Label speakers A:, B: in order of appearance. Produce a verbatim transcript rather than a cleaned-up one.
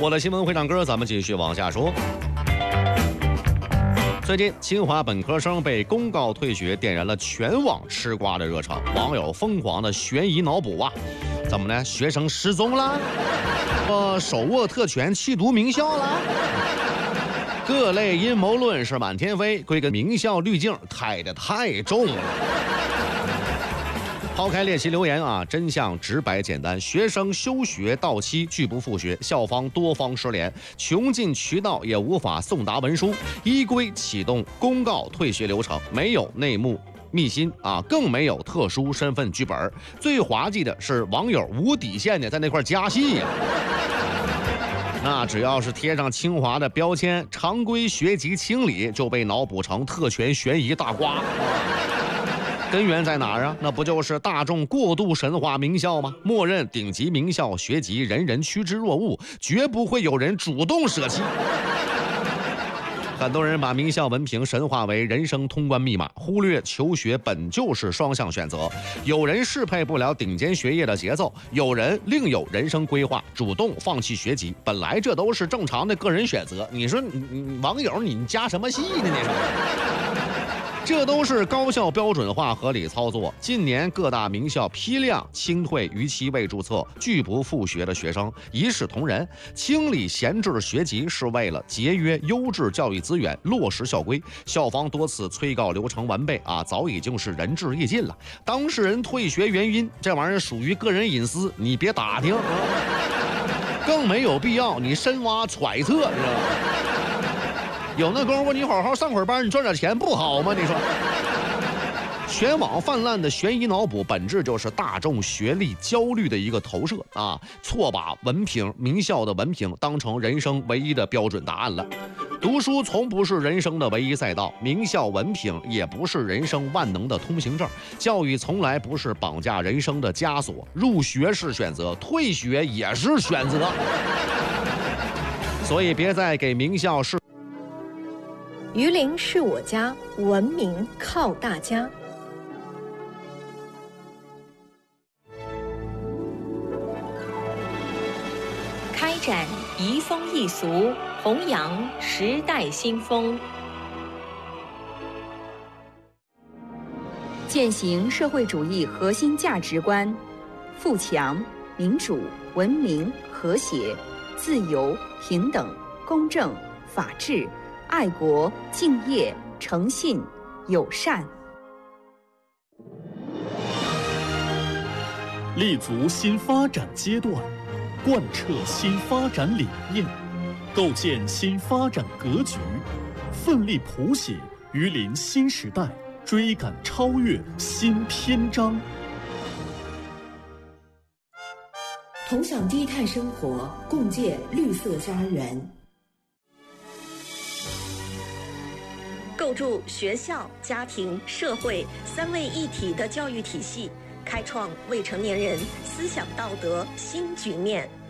A: 我的新闻会唱歌，咱们继续往下说。最近，清华本科生被公告退学，点燃了全网吃瓜的热潮，网友疯狂的悬疑脑补啊！怎么呢？学生失踪了？呃，手握特权弃毒名校了？各类阴谋论是满天飞，归根名校滤镜开得太重了。抛开猎奇留言啊，真相直白简单，学生休学到期拒不复学，校方多方失联，穷尽渠道也无法送达文书，依规启动公告退学流程，没有内幕密辛啊，更没有特殊身份剧本。最滑稽的是网友无底线的在那块加戏呀、啊。那只要是贴上清华的标签，常规学籍清理就被脑补成特权悬疑大瓜。根源在哪儿啊？那不就是大众过度神化名校吗？默认顶级名校学籍人人趋之若鹜，绝不会有人主动舍弃。很多人把名校文凭神化为人生通关密码，忽略求学本就是双向选择。有人适配不了顶尖学业的节奏，有人另有人生规划，主动放弃学籍，本来这都是正常的个人选择。你说你你网友你加什么戏呢？你说？这都是高校标准化合理操作。近年各大名校批量清退逾期未注册、拒不复学的学生，一视同仁。清理闲置学籍是为了节约优质教育资源，落实校规。校方多次催告流程完备啊，早已经是仁至义尽了。当事人退学原因，这玩意儿属于个人隐私，你别打听，更没有必要你深挖揣测，你知道吗？有那功夫你好好上会儿班，你赚点钱不好吗？你说，全网泛滥的悬疑脑补，本质就是大众学历焦虑的一个投射啊！错把文凭、名校的文凭当成人生唯一的标准答案了。读书从不是人生的唯一赛道，名校文凭也不是人生万能的通行证。教育从来不是绑架人生的枷锁，入学是选择，退学也是选择。所以别再给名校是。
B: 榆林是我家，文明靠大家。
C: 开展移风易俗，弘扬时代新风，
D: 践行社会主义核心价值观：富强、民主、文明、和谐、自由、平等、公正、法治。爱国、敬业、诚信、友善，
E: 立足新发展阶段，贯彻新发展理念，构建新发展格局，奋力谱写榆林新时代，追赶超越新篇章。
F: 同享低碳生活，共建绿色家园。
C: 构筑学校、家庭、社会三位一体的教育体系，开创未成年人思想道德新局面。